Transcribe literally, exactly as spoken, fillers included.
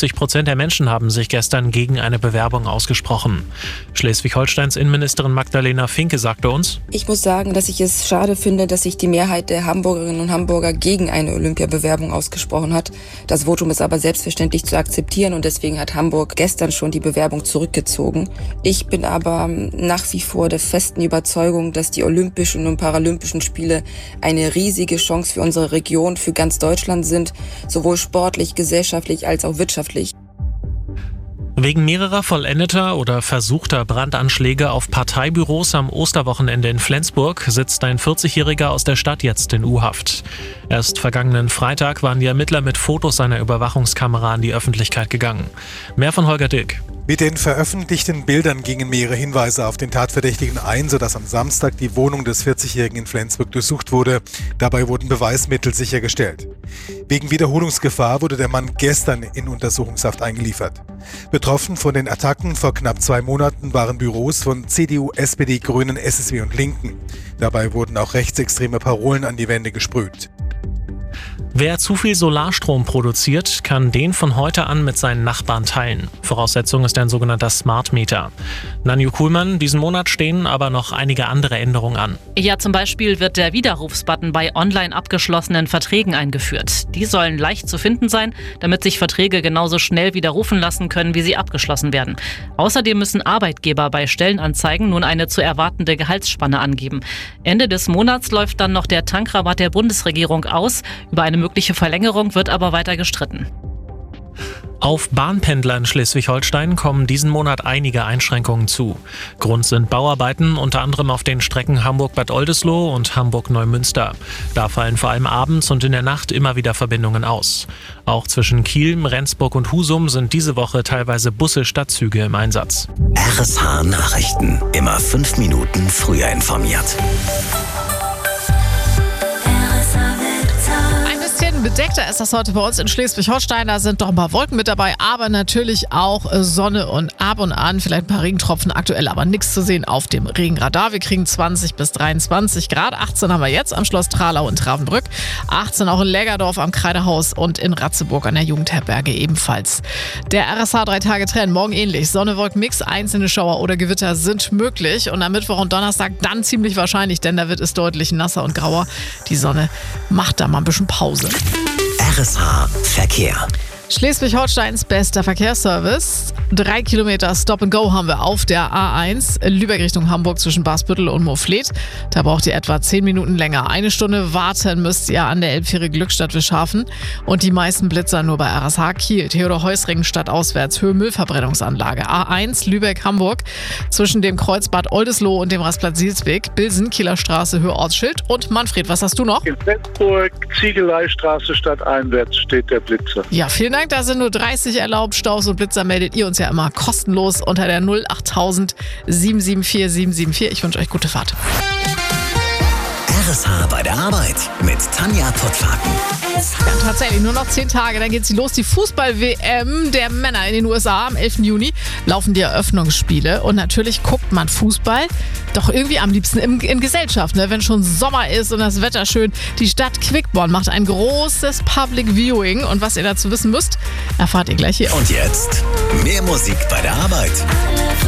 fünfzig Prozent der Menschen haben sich gestern gegen eine Bewerbung ausgesprochen. Schleswig-Holsteins Innenministerin Magdalena Finke sagte uns: Ich muss sagen, dass ich es schade finde, dass sich die Mehrheit der Hamburgerinnen und Hamburger gegen eine Olympiabewerbung ausgesprochen hat. Das Votum ist aber selbstverständlich zu akzeptieren und deswegen hat Hamburg gestern schon die Bewerbung zurückgezogen. Ich bin aber nach wie vor der festen Überzeugung, dass die Olympischen und Paralympischen Spiele eine riesige Chance für unsere Region, für ganz Deutschland sind, sowohl sportlich, gesellschaftlich als auch wirtschaftlich. Wegen mehrerer vollendeter oder versuchter Brandanschläge auf Parteibüros am Osterwochenende in Flensburg sitzt ein vierzigjähriger aus der Stadt jetzt in U-Haft. Erst vergangenen Freitag waren die Ermittler mit Fotos seiner Überwachungskamera an die Öffentlichkeit gegangen. Mehr von Holger Dilk. Mit den veröffentlichten Bildern gingen mehrere Hinweise auf den Tatverdächtigen ein, sodass am Samstag die Wohnung des vierzigjährigen in Flensburg durchsucht wurde. Dabei wurden Beweismittel sichergestellt. Wegen Wiederholungsgefahr wurde der Mann gestern in Untersuchungshaft eingeliefert. Betroffen von den Attacken vor knapp zwei Monaten waren Büros von C D U, S P D, Grünen, S S W und Linken. Dabei wurden auch rechtsextreme Parolen an die Wände gesprüht. Wer zu viel Solarstrom produziert, kann den von heute an mit seinen Nachbarn teilen. Voraussetzung ist ein sogenannter Smart Meter. Nanju Kuhlmann, diesen Monat stehen aber noch einige andere Änderungen an. Ja, zum Beispiel wird der Widerrufsbutton bei online abgeschlossenen Verträgen eingeführt. Die sollen leicht zu finden sein, damit sich Verträge genauso schnell widerrufen lassen können, wie sie abgeschlossen werden. Außerdem müssen Arbeitgeber bei Stellenanzeigen nun eine zu erwartende Gehaltsspanne angeben. Ende des Monats läuft dann noch der Tankrabatt der Bundesregierung aus. Über eine mögliche Verlängerung wird aber weiter gestritten. Auf Bahnpendler in Schleswig-Holstein kommen diesen Monat einige Einschränkungen zu. Grund sind Bauarbeiten, unter anderem auf den Strecken Hamburg-Bad Oldesloe und Hamburg-Neumünster. Da fallen vor allem abends und in der Nacht immer wieder Verbindungen aus. Auch zwischen Kiel, Rendsburg und Husum sind diese Woche teilweise Busse statt Züge im Einsatz. R S H Nachrichten. Immer fünf Minuten früher informiert. Bedeckter ist das heute bei uns in Schleswig-Holstein. Da sind doch ein paar Wolken mit dabei, aber natürlich auch Sonne und ab und an vielleicht ein paar Regentropfen. Aktuell aber nichts zu sehen auf dem Regenradar. Wir kriegen zwanzig bis dreiundzwanzig Grad. achtzehn haben wir jetzt am Schloss Tralau in Travenbrück. achtzehn auch in Lägerdorf am Kreidehaus und in Ratzeburg an der Jugendherberge ebenfalls. Der R S H drei Tage Trend. Morgen ähnlich. Sonne, Wolken, Mix. Einzelne Schauer oder Gewitter sind möglich. Und am Mittwoch und Donnerstag dann ziemlich wahrscheinlich, denn da wird es deutlich nasser und grauer. Die Sonne macht da mal ein bisschen Pause. R S H Verkehr. Schleswig-Holsteins bester Verkehrsservice. Drei Kilometer Stop-and-Go haben wir auf der A eins. Lübeck Richtung Hamburg zwischen Basbüttel und Moorfleet. Da braucht ihr etwa zehn Minuten länger. Eine Stunde warten müsst ihr an der Elbfähre Glückstadt-Wischhafen. Und die meisten Blitzer nur bei R S H Kiel. Theodor-Heuss-Ring stadtauswärts, Höhe Müllverbrennungsanlage. A eins Lübeck-Hamburg zwischen dem Kreuzbad Oldesloe und dem Rastplatz Sielsbeek. Bilsen, Kieler Straße, Höhe Ortsschild. Und Manfred, was hast du noch? In Flensburg, Ziegeleistraße stadteinwärts steht der Blitzer. Ja, vielen Dank. Da sind nur dreißig erlaubt. Staus und Blitzer meldet ihr uns ja immer kostenlos unter der null achttausend sieben sieben vier sieben sieben vier. Ich wünsche euch gute Fahrt. R S H bei der Arbeit mit Tanja Pottfaken. Ja, tatsächlich, nur noch zehn Tage, dann geht sie los. Die Fußball-W M der Männer in den U S A. Am elften Juni laufen die Eröffnungsspiele. Und natürlich guckt man Fußball doch irgendwie am liebsten in, in Gesellschaft, ne? Wenn schon Sommer ist und das Wetter schön. Die Stadt Quickborn macht ein großes Public Viewing. Und was ihr dazu wissen müsst, erfahrt ihr gleich hier. Und jetzt mehr Musik bei der Arbeit.